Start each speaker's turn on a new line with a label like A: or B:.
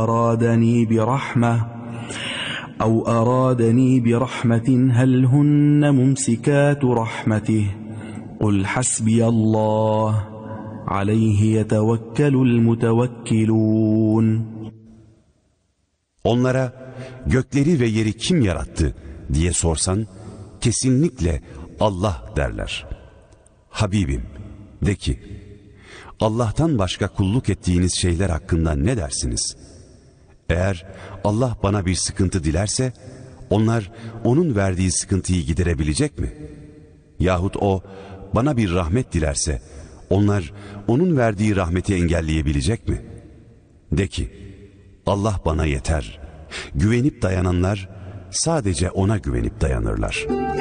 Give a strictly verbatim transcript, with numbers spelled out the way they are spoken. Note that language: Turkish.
A: أرادني برحمة أو أرادني برحمة هل هن ممسكات رحمته قل حسبي الله عليه يتوكل المتوكلون.
B: Onlara gökleri ve yeri kim yarattı diye sorsan kesinlikle Allah derler. Habibim de ki, Allah'tan başka kulluk ettiğiniz şeyler hakkında ne dersiniz? Eğer Allah bana bir sıkıntı dilerse, onlar onun verdiği sıkıntıyı giderebilecek mi? Yahut o bana bir rahmet dilerse, onlar onun verdiği rahmeti engelleyebilecek mi? De ki, Allah bana yeter. Güvenip dayananlar sadece ona güvenip dayanırlar.